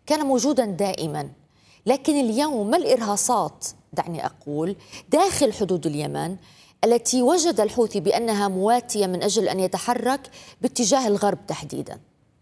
كان موجودا دائما، لكن اليوم ما الإرهاصات دعني أقول داخل حدود اليمن التي وجد الحوثي بأنها مواتية من أجل أن يتحرك باتجاه الغرب تحديدا؟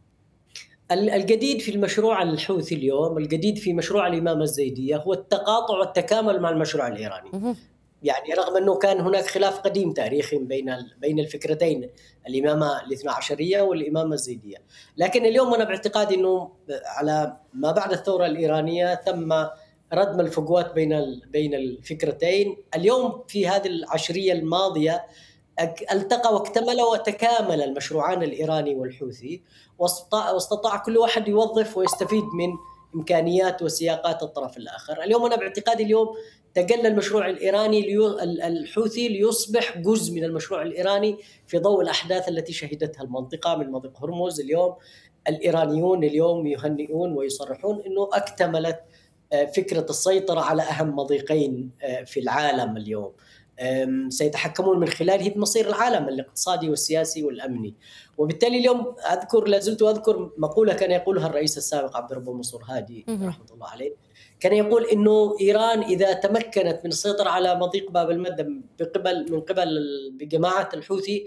الجديد في المشروع الحوثي اليوم، الجديد في مشروع الإمامة الزيدية هو التقاطع والتكامل مع المشروع الإيراني. يعني رغم أنه كان هناك خلاف قديم تاريخي بين الفكرتين، الإمامة الاثنا عشرية والإمامة الزيدية، لكن اليوم أنا باعتقادي أنه على ما بعد الثورة الإيرانية تم ردم الفجوات بين الفكرتين. اليوم في هذه العشرية الماضية التقى واكتمل وتكامل المشروعان الإيراني والحوثي، واستطاع كل واحد يوظف ويستفيد من إمكانيات وسياقات الطرف الآخر. اليوم أنا باعتقادي اليوم تجلى المشروع الإيراني الحوثي ليصبح جزء من المشروع الإيراني في ضوء الأحداث التي شهدتها المنطقة من مضيق هرمز. اليوم الإيرانيون يهنئون ويصرحون أنه اكتملت فكرة السيطرة على أهم مضيقين في العالم اليوم، سيتحكمون من خلاله بمصير العالم الاقتصادي والسياسي والأمني. وبالتالي اليوم لازلت أذكر مقولة كان يقولها الرئيس السابق عبد الرب منصور هادي رحمة الله عليه، كان يقول إنه إيران إذا تمكنت من السيطرة على مضيق باب المندب من قبل بجماعة الحوثي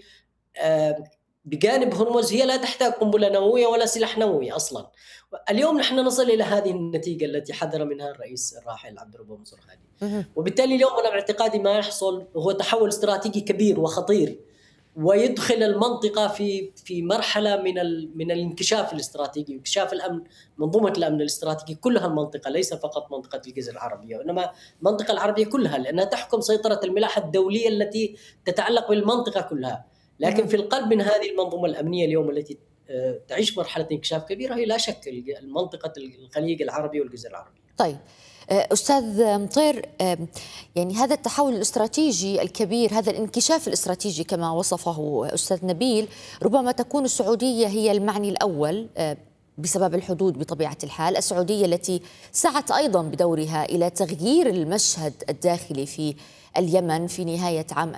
بجانب هرمز، هي لا تحتاج قنبلة نووية ولا سلاح نووي أصلا. اليوم نحن نصل إلى هذه النتيجة التي حذر منها الرئيس الراحل عبد الرب منصور هادي. وبالتالي اليوم أنا باعتقادي ما يحصل هو تحول استراتيجي كبير وخطير، ويدخل المنطقة في مرحلة من الانكشاف الاستراتيجي وانكشاف الأمن، منظومة الأمن الاستراتيجي كلها المنطقة، ليس فقط منطقة الجزر العربية وإنما المنطقة العربية كلها، لأنها تحكم سيطرة الملاحة الدولية التي تتعلق بالمنطقة كلها. لكن في القلب من هذه المنظومة الأمنية اليوم التي تعيش مرحلة انكشاف كبيرة هي لا شك منطقة الخليج العربي والجزر العربية. طيب أستاذ مطير، يعني هذا التحول الاستراتيجي الكبير، هذا الانكشاف الاستراتيجي كما وصفه أستاذ نبيل، ربما تكون السعودية هي المعني الأول بسبب الحدود بطبيعة الحال، السعودية التي سعت أيضا بدورها إلى تغيير المشهد الداخلي في اليمن في نهاية عام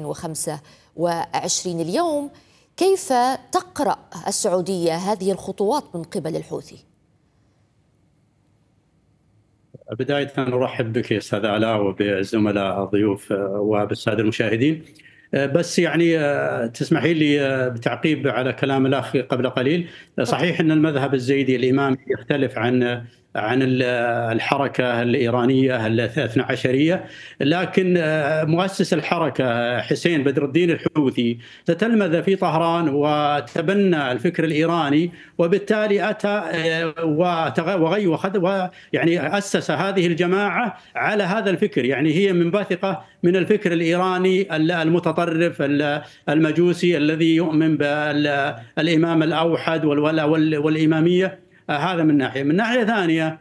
2025. اليوم كيف تقرأ السعودية هذه الخطوات من قبل الحوثي؟ بداية أرحب بك أستاذ علاء وبالزملاء الضيوف وبالسادة المشاهدين. بس يعني تسمحي لي بتعقيب على كلام الأخ قبل قليل. صحيح أن المذهب الزيدي الإمامي يختلف عن الحركة الإيرانية الاثنا عشرية، لكن مؤسس الحركة حسين بدر الدين الحوثي تتلمذ في طهران وتبنى الفكر الإيراني، وبالتالي أتى يعني أسس هذه الجماعة على هذا الفكر. يعني هي منبثقة من الفكر الإيراني المتطرف المجوسي الذي يؤمن بالإمام الأوحد والإمامية. هذا من ناحية. من ناحية ثانية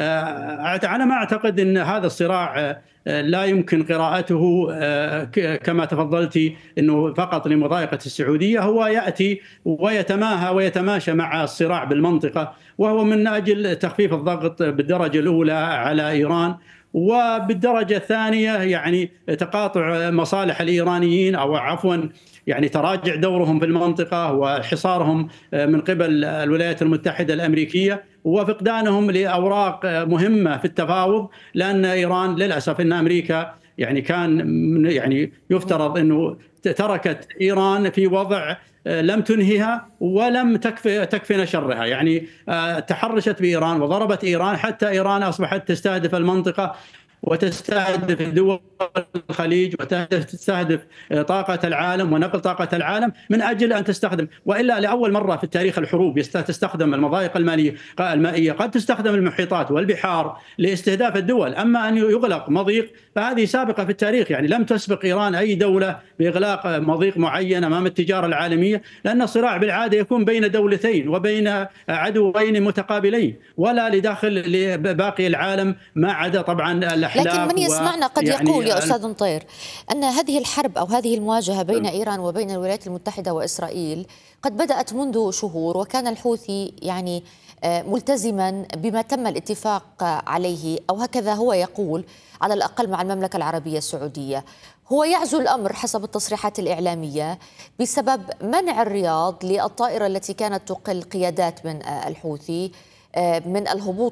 أنا ما أعتقد أن هذا الصراع لا يمكن قراءته كما تفضلتي أنه فقط لمضايقة السعودية. هو يأتي ويتماهى ويتماشى مع الصراع بالمنطقة، وهو من أجل تخفيف الضغط بالدرجة الأولى على إيران، وبالدرجة الثانية يعني تقاطع مصالح الإيرانيين، أو عفوا يعني تراجع دورهم في المنطقة وحصارهم من قبل الولايات المتحدة الأمريكية، وفقدانهم لأوراق مهمة في التفاوض. لأن إيران للأسف أن أمريكا يعني كان يعني يفترض أنه تركت إيران في وضع لم تنهيها ولم تكفي شرها، يعني تحرشت بإيران وضربت إيران حتى إيران أصبحت تستهدف المنطقة وتستهدف دول الخليج وتستهدف طاقة العالم ونقل طاقة العالم من أجل أن تستخدم. وإلا لأول مرة في تاريخ الحروب تستخدم المضايق المائية، قد تستخدم المحيطات والبحار لاستهداف الدول. أما أن يغلق مضيق فهذه سابقة في التاريخ، يعني لم تسبق إيران أي دولة بإغلاق مضيق معين أمام التجارة العالمية، لأن الصراع بالعادة يكون بين دولتين وبين عدوين متقابلين، ولا لداخل باقي العالم ما عدا طبعا. لكن من يسمعنا قد يقول يا أستاذ مطير أن هذه الحرب أو هذه المواجهة بين إيران وبين الولايات المتحدة وإسرائيل قد بدأت منذ شهور، وكان الحوثي يعني ملتزما بما تم الاتفاق عليه، أو هكذا هو يقول على الأقل مع المملكة العربية السعودية. هو يعزو الأمر حسب التصريحات الإعلامية بسبب منع الرياض للطائرة التي كانت تقل قيادات من الحوثي من الهبوط